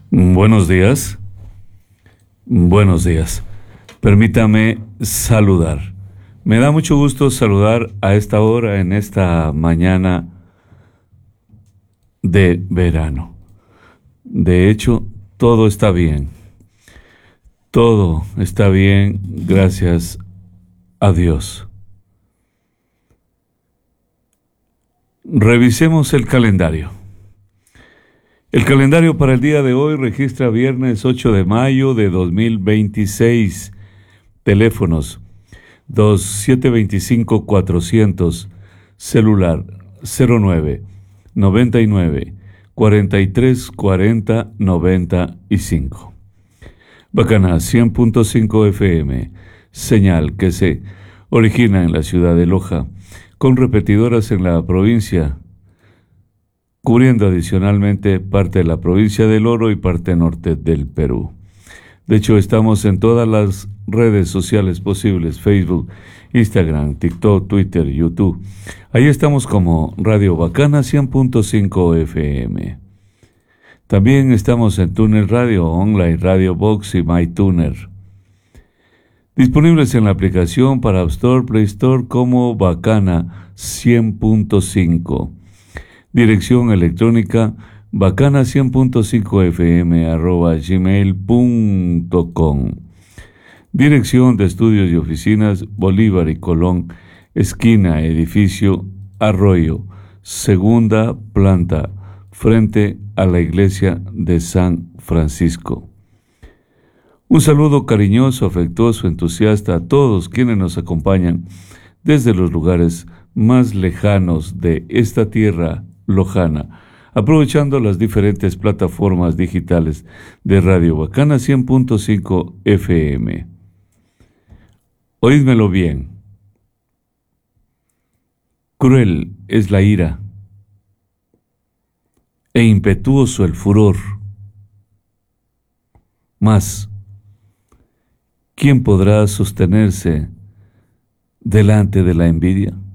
Buenos días. Buenos días. Permítame saludar. Me da mucho gusto saludar a esta hora, en esta mañana de verano. De hecho, todo está bien. Todo está bien, gracias a Dios. Revisemos el calendario. El calendario para el día de hoy registra viernes 8 de mayo de 2026. Teléfonos 2725-400, celular 09 99 43 40 95. Bacana 100.5 FM, señal que se origina en la ciudad de Loja, con repetidoras en la provincia, cubriendo adicionalmente parte de la provincia del Oro y parte norte del Perú. De hecho, estamos en todas las redes sociales posibles: Facebook, Instagram, TikTok, Twitter, YouTube. Ahí estamos como Radio Bacana 100.5 FM. También estamos en Tuner Radio, Online Radio Box y MyTuner. Disponibles en la aplicación para App Store, Play Store como Bacana 100.5. Dirección electrónica bacana100.5fm@gmail.com. Dirección de estudios y oficinas Bolívar y Colón, esquina Edificio Arroyo, segunda planta, frente a la iglesia de San Francisco. Un saludo cariñoso, afectuoso, entusiasta a todos quienes nos acompañan desde los lugares más lejanos de esta tierra lojana, aprovechando las diferentes plataformas digitales de Radio Bacana 100.5 FM. Oídmelo bien. Cruel es la ira e impetuoso el furor. Mas, ¿quién podrá sostenerse delante de la envidia?